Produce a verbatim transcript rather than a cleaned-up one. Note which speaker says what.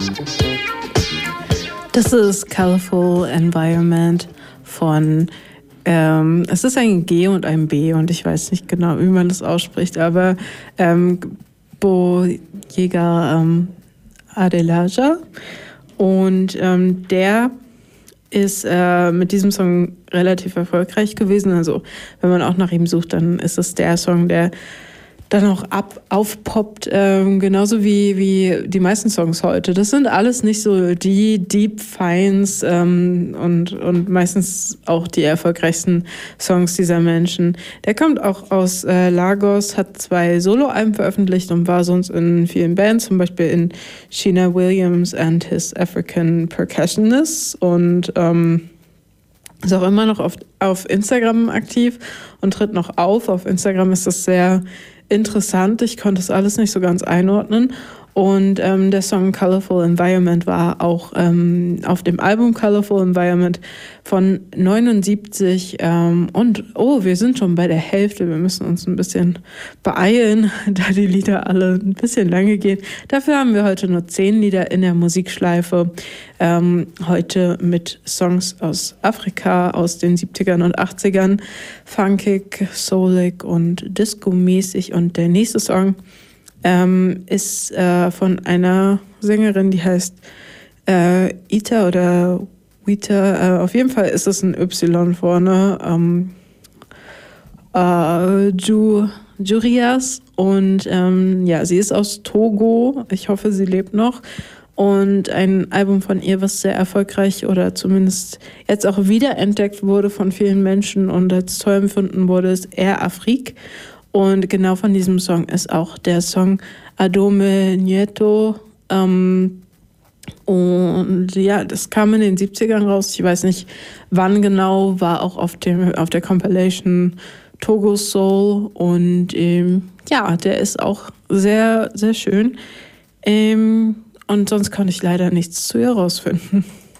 Speaker 1: Das ist Colorful Environment von, ähm, es ist ein G und ein B und ich weiß nicht genau, wie man das ausspricht, aber ähm, Boyega ähm, Adelaja. Und ähm, der ist äh, mit diesem Song relativ erfolgreich gewesen. Also wenn man auch nach ihm sucht, dann ist es der Song, der dann auch ab, aufpoppt, ähm, genauso wie, wie die meisten Songs heute. Das sind alles nicht so die Deep Finds ähm, und, und meistens auch die erfolgreichsten Songs dieser Menschen. Der kommt auch aus äh, Lagos, hat zwei Soloalben veröffentlicht und war sonst in vielen Bands, zum Beispiel in Sheena Williams and His African Percussionists und ähm, ist auch immer noch auf, auf Instagram aktiv und tritt noch auf. Auf Instagram ist das sehr interessant. Ich konnte es alles nicht so ganz einordnen. Und ähm, der Song Colorful Environment war auch ähm, auf dem Album Colorful Environment von neunundsiebzig. Ähm, und oh, wir sind schon bei der Hälfte. Wir müssen uns ein bisschen beeilen, da die Lieder alle ein bisschen lange gehen. Dafür haben wir heute nur zehn Lieder in der Musikschleife. Ähm, heute mit Songs aus Afrika, aus den siebzigern und achtzigern. Funkig, soulig und disco-mäßig. Und der nächste Song Ähm, ist äh, von einer Sängerin, die heißt äh, Ita oder Wita. Äh, auf jeden Fall ist es ein Y vorne. Ähm, äh, Ju, Jurias. Und ähm, ja, sie ist aus Togo. Ich hoffe, sie lebt noch. Und ein Album von ihr, was sehr erfolgreich oder zumindest jetzt auch wiederentdeckt wurde von vielen Menschen und als toll empfunden wurde, ist Air Afrique. Und genau von diesem Song ist auch der Song Adome Nieto. Ähm, und ja, das kam in den siebzigern raus. Ich weiß nicht, wann genau, war auch auf, dem, auf der Compilation Togo Soul. Und ähm, ja, der ist auch sehr, sehr schön. Ähm, und sonst konnte ich leider nichts zu ihr rausfinden.